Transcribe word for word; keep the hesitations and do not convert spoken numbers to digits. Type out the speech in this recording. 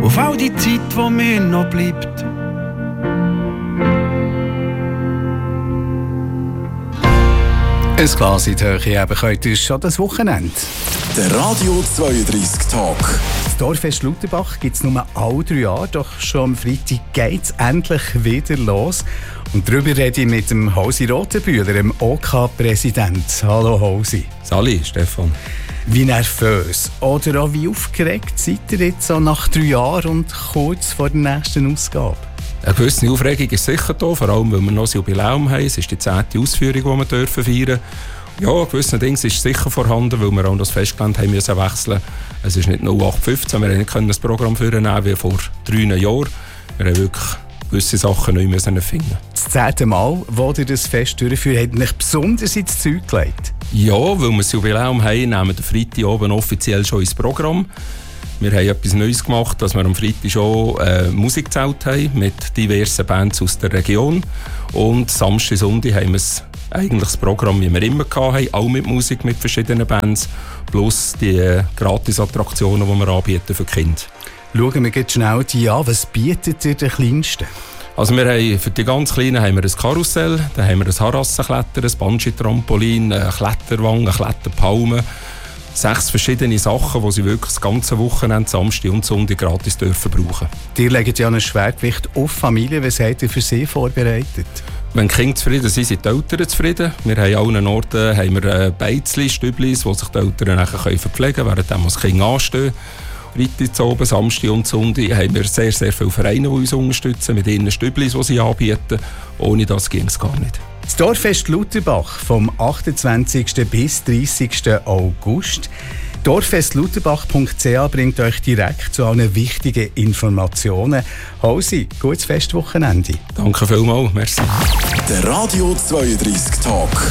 auf all die Zeit, die mir noch bleibt. Ein Glas in die Höhe eben heute ist schon das Wochenende. Der Radio zweiunddreissig Tag. Das Dorffest Lutherbach gibt es nur alle drei Jahre, doch schon am Freitag geht es endlich wieder los. Und darüber rede ich mit dem Hosi Rotenbühler, dem O K-Präsident. Hallo Hosi. Sali, Stefan. Wie nervös oder auch wie aufgeregt seid ihr jetzt so nach drei Jahren und kurz vor der nächsten Ausgabe? Eine gewisse Aufregung ist sicher da, vor allem weil wir noch ein Jubiläum haben. Es ist die zehnte Ausführung, die wir dürfen feiern. Ja, gewisse Dinge ist sicher vorhanden, weil wir auch das Festgelände haben müssen wechseln. Es ist nicht null acht fünfzehn, wir können nicht das Programm führen wie vor drei Jahren. Wir haben wirklich gewisse Sachen neu müssen finden. Das zehnte Mal, wo ihr das Fest durchführt, hat euch besonders ins Zeug gelegt? Ja, weil wir das Jubiläum haben, nehmen wir den Freitag oben offiziell schon ins Programm. Wir haben etwas Neues gemacht, dass wir am Freitag schon äh, Musik gezählt haben mit diversen Bands aus der Region. Und Samstag, Sonntag haben wir eigentlich das Programm, wie wir immer hatten, auch mit Musik, mit verschiedenen Bands, plus die äh, Gratis-Attraktionen, die wir anbieten für die Kinder. Schauen wir jetzt schnell die an. Was bietet ihr den Kleinsten? Also wir haben, für die ganz Kleinen haben wir ein Karussell, dann haben wir ein Harassenklettern, ein Bungee-Trampolin, eine Kletterwange, eine Kletterpalme. Sechs verschiedene Sachen, die sie wirklich das ganze Wochenende, Samstag und Sonntag gratis dürfen brauchen. Ihr legt ja ein Schwergewicht auf Familie. Was habt ihr für sie vorbereitet? Wenn die Kinder zufrieden sind, sind die Eltern zufrieden. Wir haben an allen Orten haben wir Beizli, Stüblis, wo sich die Eltern nachher verpflegen können, während das Kind anstehen. Freitag, oben, Samstag und Sonntag haben wir sehr, sehr viele Vereine, die uns unterstützen, mit ihren Stüblis, die sie anbieten. Ohne das ging es gar nicht. Das Dorffest Lutherbach vom achtundzwanzigsten bis dreißigsten August. dorffest lutherbach punkt c h bringt euch direkt zu allen wichtigen Informationen. Hosi, gutes Festwochenende. Danke vielmals, merci. Der Radio zweiunddreissig Tag.